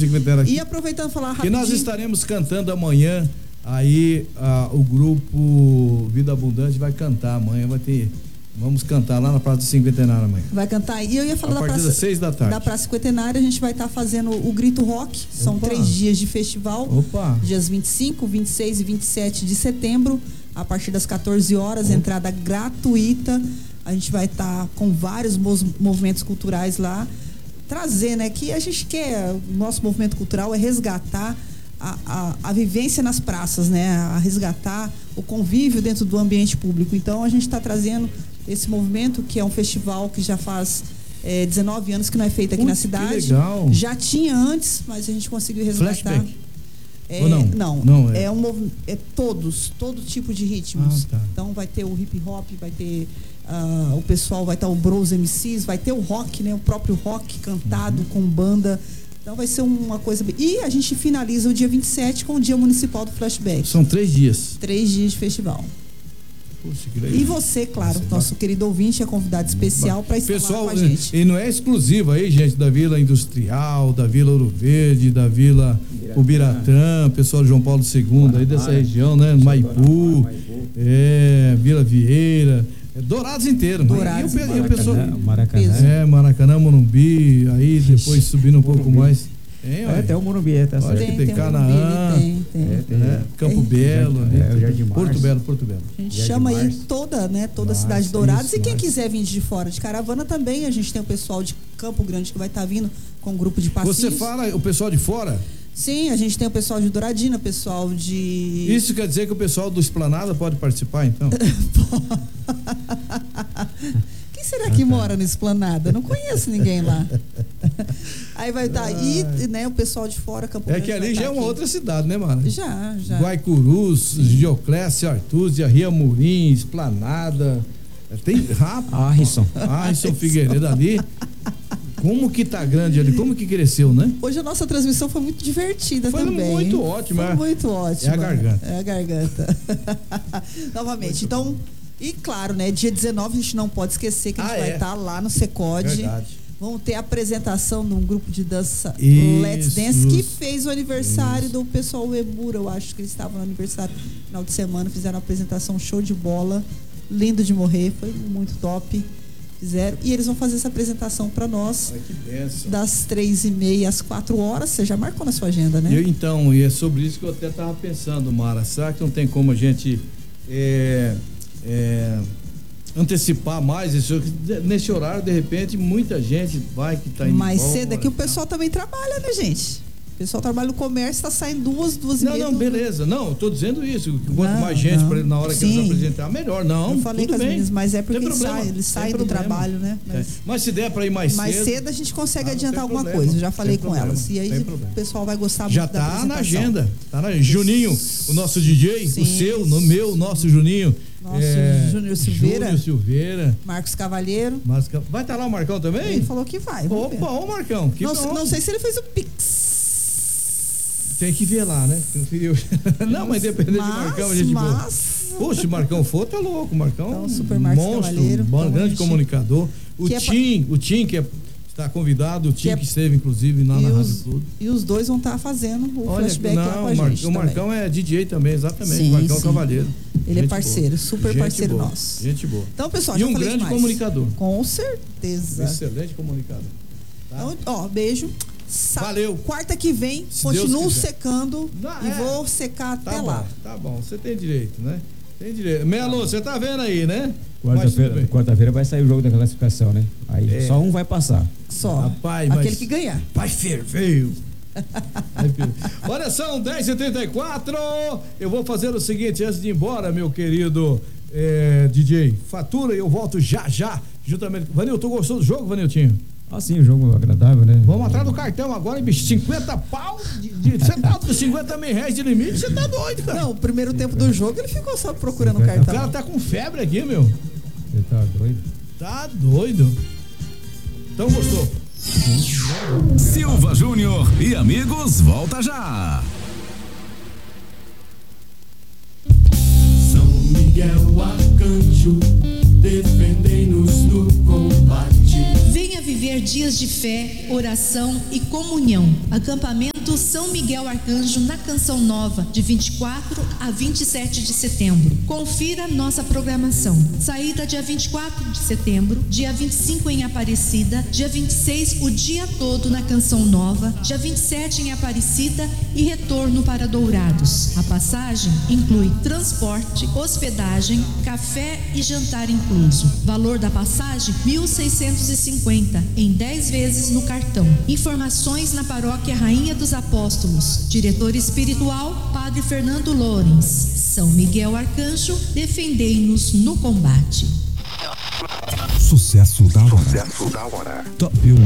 cinquentenário aqui. E aproveitando falar rapidinho. E nós estaremos cantando amanhã, aí o grupo Vida Abundante vai cantar amanhã, vamos cantar lá na Praça do Cinquentenário amanhã. Vai cantar, e eu ia falar a partir das 6 da tarde. Da Praça Cinquentenária, a gente vai estar fazendo o Grito Rock, são 3 dias de festival, dias 25, 26 e 27 de setembro, a partir das 14 horas, entrada gratuita. A gente vai estar com vários movimentos culturais lá, trazer, né, que a gente quer, o nosso movimento cultural é resgatar a vivência nas praças, né, a resgatar o convívio dentro do ambiente público. Então a gente está trazendo esse movimento, que é um festival que já faz 19 anos que não é feito aqui na cidade. Que legal. Já tinha antes, mas a gente conseguiu resgatar. Flashback? Ou não? Não, todo tipo de ritmos. Tá. Então vai ter o hip hop, vai ter o pessoal, vai estar o Bros MCs, vai ter o rock, né? O próprio rock cantado com banda. Então vai ser uma coisa. E a gente finaliza o dia 27 com o Dia Municipal do Flashback. São 3 dias. 3 dias de festival. Poxa, que legal. E você, claro, nosso querido ouvinte, é convidado especial para estar lá com a gente. E não é exclusivo aí, gente, da Vila Industrial, da Vila Ouro Verde, da Vila Ubiratã, pessoal de João Paulo II, aí dessa região, né? Maipu, Vila Vieira, Dourados inteiro. Dourados, e o pessoal, Maracanã. Maracanã, Morumbi, aí depois subindo um pouco mais. Tem o Morumbi, tá certo. Tem Canaã, Campo Belo, Porto Belo. A gente chama aí toda a cidade de Dourados. E quem quiser vir de fora de caravana também, a gente tem o pessoal de Campo Grande que vai estar vindo com um grupo de passeios. Você fala o pessoal de fora? Sim, a gente tem o pessoal de Douradina, pessoal de... Isso quer dizer que o pessoal do Esplanada pode participar, então? Quem será que mora no Esplanada? Não conheço ninguém lá. Aí vai estar aí, né, o pessoal de fora, Campo Grande. É que ali já é uma outra cidade, né, mano? Já. Guaicurus, Dioclésio, Artúzia, Ria Murim, Esplanada. Tem Arrisson Figueiredo ali. Como que tá grande ali, como que cresceu, né? Hoje a nossa transmissão foi muito divertida também. Foi muito ótima. Foi muito ótima. É a garganta. Novamente, então, e claro, né, dia 19 a gente não pode esquecer que a gente vai estar lá no Secode. Verdade. Vamos ter a apresentação de um grupo de dança Let's Dance, que fez o aniversário do pessoal Emura. Eu acho que eles estavam no aniversário no final de semana, fizeram a apresentação show de bola, lindo de morrer, foi muito top. Fizeram, e eles vão fazer essa apresentação para nós. Ai, que bênção. Das 3h30 às 4 horas. Você já marcou na sua agenda, né? E é sobre isso que eu até estava pensando, Mara. Será que não tem como a gente antecipar mais isso? Nesse horário, de repente, muita gente vai que está indo mais embora, cedo é que o pessoal também trabalha, né, gente? O pessoal trabalha no comércio, está saindo 2h30. Não, beleza. Não, eu tô dizendo isso. Quanto mais gente na hora que eles apresentar, melhor. Não, eu falei com as meninas, mas é porque eles saem do trabalho, né? Mas se der para ir mais cedo, a gente consegue adiantar alguma coisa. Eu já falei com elas. E aí o pessoal vai gostar muito da apresentação. Já tá na agenda. Juninho, o nosso DJ, o nosso Juninho. Júnior Silveira. Marcos Cavalheiro. Vai estar lá o Marcão também? Ele falou que vai. Opa, o Marcão. Não sei se ele fez o Pix. Tem que ver lá, né? Não, mas dependendo de Marcão, a gente boa. Poxa, se o Marcão for, tá louco. Marcão então, Super Marcos Cavalheiro, grande comunicador. O Tim que está convidado, o Tim que esteve, inclusive, lá na Rádio Tudo. E os dois vão estar fazendo o flashback lá com a gente. O Marcão também é DJ também, exatamente. O Marcão Cavalheiro. Ele é parceiro, super parceiro nosso. Gente boa. Então, pessoal, e um grande comunicador. Com certeza. Excelente comunicador. Tá? Então, beijo. Valeu. Quarta que vem, continuo secando e vou secar até lá. Tá bom, você tem direito, né? Tem direito. Melo, você tá vendo aí, né? Quarta-feira vai sair o jogo da classificação, né? Aí só um vai passar. Só. Rapaz, aquele que ganhar. Vai ferver. Olha, são 10h34. Eu vou fazer o seguinte, antes de ir embora, meu querido DJ, fatura e eu volto já. Juntamente. Vanilton, gostou do jogo, Vaniltinho? Sim, o jogo agradável, né? Vamos atrás do cartão agora, bicho. 50 pau. Você tá com 50 mil reais de limite, você tá doido, cara. Não, o primeiro tempo do jogo ele ficou só procurando o cartão. O cara tá com febre aqui, meu. Você tá doido? Tá doido. Então gostou. Silva Júnior e amigos, volta já. São Miguel Arcanjo, defendei-nos no combate. Venha viver dias de fé, oração e comunhão. Acampamento Evento São Miguel Arcanjo na Canção Nova, de 24 a 27 de setembro. Confira nossa programação. Saída dia 24 de setembro, dia 25 em Aparecida, dia 26 o dia todo na Canção Nova, dia 27 em Aparecida e retorno para Dourados. A passagem inclui transporte, hospedagem, café e jantar incluso. Valor da passagem R$ 1.650 em 10 vezes no cartão. Informações na Paróquia Rainha dos Apóstolos. Diretor espiritual Padre Fernando Lourens. São Miguel Arcanjo, defendei-nos no combate. Sucesso da hora. Top 1.